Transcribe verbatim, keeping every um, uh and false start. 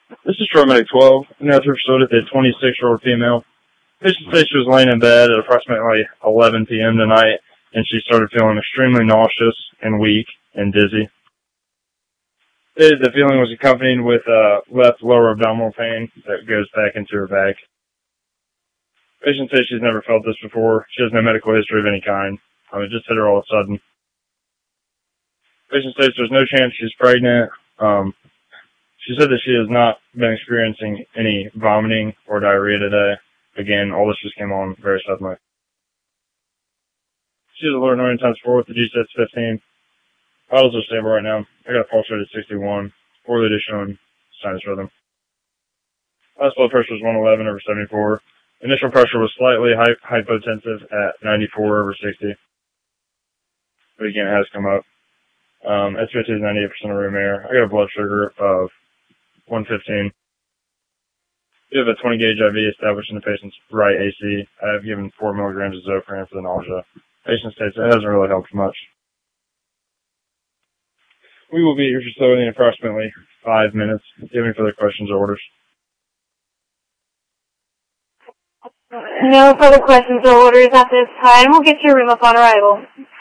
This is Paramedic twelve. Natural facility with a twenty-six-year-old female. Patient said she was laying in bed at approximately eleven p.m. tonight, and she started feeling extremely nauseous and weak and dizzy. The feeling was accompanied with uh, left lower abdominal pain that goes back into her back. Patient says she's never felt this before. She has no medical history of any kind. Um, it just hit her all of a sudden. Patient says there's no chance she's pregnant. Um, she said that she has not been experiencing any vomiting or diarrhea today. Again, all this just came on very suddenly. She's alert nine times four with the G S A T fifteen. Vitals are stable right now. I got a pulse rate at sixty-one. Four lead is showing sinus rhythm. Last blood pressure was one eleven over seventy-four. Initial pressure was slightly hy- hypotensive at ninety-four over sixty. But again, it has come up. Um, S V T is ninety-eight percent of room air. I got a blood sugar of one fifteen. We have a twenty gauge I V established in the patient's right A C. I have given four milligrams of Zofran for the nausea. Patient states it hasn't really helped much. We will be at your facility in approximately five minutes. Do you have any further questions or orders? No further questions or orders at this time. We'll get your room upon arrival.